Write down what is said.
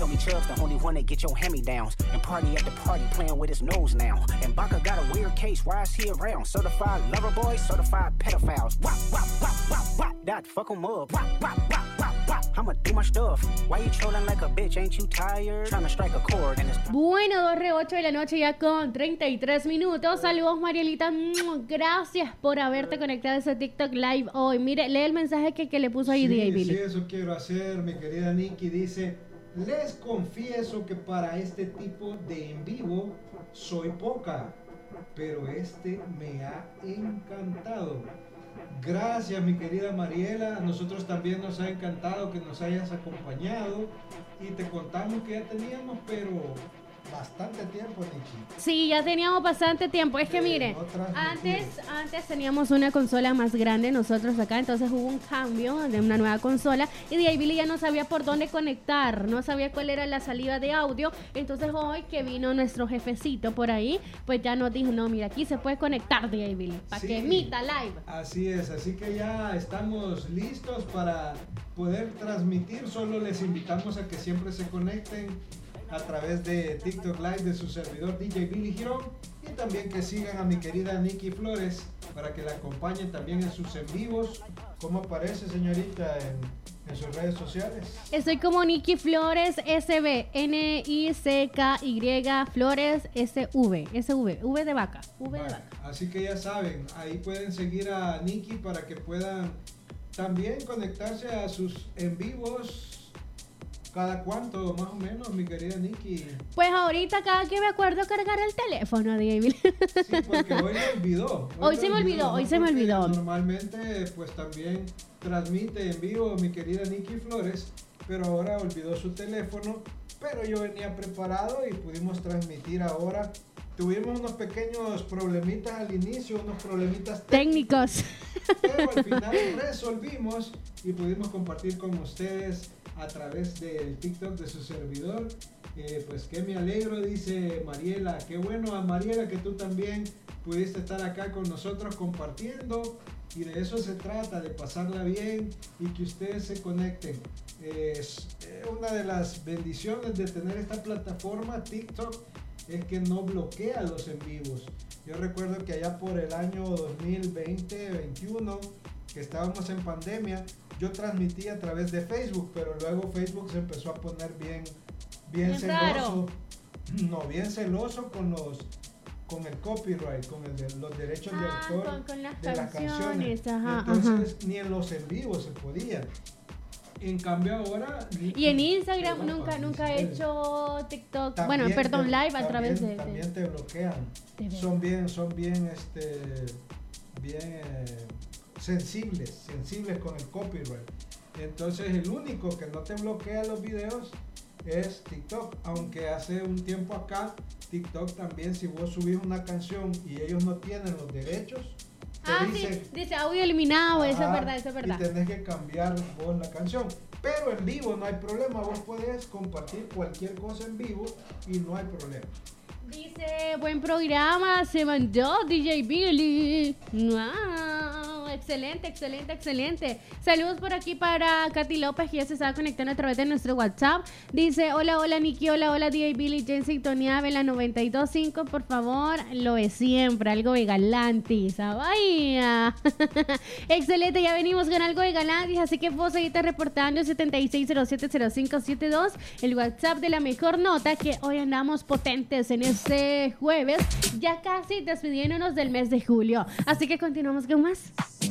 told me Chubb's the only one that get your hand-me-downs. And party at the party playing with his nose now. And Baca got a weird case, why is he around? Certified lover boys, certified pedophiles. Wop, wop, wop, wop, wop, that fuck 'em up. Wop, wop, wop, wop, wop, I'ma do my stuff. Why you trolling like a bitch, ain't you tired? Trying to strike a chord and it's... Bueno, 2:08 de la noche ya con 33 minutos. Saludos, Marielita. Gracias por haberte conectado a ese TikTok Live hoy. Mire, lee el mensaje que le puso ahí DJ Billy. Sí, eso quiero hacer. Mi querida Nikki dice: les confieso que para este tipo de en vivo soy poca, pero este me ha encantado. Gracias, mi querida Mariela. A nosotros también nos ha encantado que nos hayas acompañado y te contamos que ya teníamos, pero bastante tiempo, Nikki. Sí, ya teníamos bastante tiempo. Es que mire, antes teníamos una consola más grande nosotros acá, entonces hubo un cambio de una nueva consola y DJ Billy ya no sabía por dónde conectar, no sabía cuál era la salida de audio. Entonces hoy que vino nuestro jefecito por ahí, pues ya nos dijo, no, mira, aquí se puede conectar DJ Billy, para que emita live. Así es, así que ya estamos listos para poder transmitir. Solo les invitamos a que siempre se conecten a través de TikTok Live de su servidor DJ Billy Girón, y también que sigan a mi querida Nikki Flores para que la acompañen también en sus en vivos. ¿Cómo aparece, señorita, en sus redes sociales? Estoy como Nikki Flores SB, NICKY Flores SV, V de vaca, V de vaca. Así que ya saben, ahí pueden seguir a Nikki para que puedan también conectarse a sus en vivos. ¿Cada cuánto, más o menos, mi querida Nikki? Pues ahorita cada que me acuerdo cargar el teléfono, David. Sí, porque hoy me olvidó. Hoy se me olvidó. Normalmente, pues también transmite en vivo mi querida Nikki Flores, pero ahora olvidó su teléfono. Pero yo venía preparado y pudimos transmitir ahora. Tuvimos unos pequeños problemitas al inicio, unos problemitas técnicos. Pero al final resolvimos y pudimos compartir con ustedes a través del TikTok de su servidor. Pues que me alegro, dice Mariela. Qué bueno, a Mariela, que tú también pudiste estar acá con nosotros compartiendo. Y de eso se trata, de pasarla bien y que ustedes se conecten. Es una de las bendiciones de tener esta plataforma TikTok, es que no bloquea los en vivos. Yo recuerdo que allá por el año 2020-21, que estábamos en pandemia, yo transmitía a través de Facebook, pero luego Facebook se empezó a poner bien celoso. No, bien celoso con el copyright, con los derechos de autor con las de las canciones. Ajá, entonces ni en los en vivos se podía. En cambio ahora... Y en Instagram nunca he hecho TikTok, live a través de... También te bloquean. Son bien sensibles con el copyright. Entonces el único que no te bloquea los videos es TikTok, aunque hace un tiempo acá TikTok también, si vos subís una canción y ellos no tienen los derechos, dice audio eliminado. Eso es verdad. y tenés que cambiar vos la canción. Pero en vivo no hay problema, vos podés compartir cualquier cosa en vivo y no hay problema. Dice, buen programa, se mandó DJ Billy. Wow, excelente. Saludos por aquí para Katy López, que ya se estaba conectando a través de nuestro WhatsApp. Dice, hola Nikki, hola DJ Billy, ya en sintonía de la 92.5, por favor, lo de siempre, algo de Galantis. Vaya. Excelente, ya venimos con algo de Galantis, así que vos seguiste reportando 76070572, el WhatsApp de la mejor nota, que hoy andamos potentes en este jueves, ya casi despidiéndonos del mes de julio. Así que continuamos con más.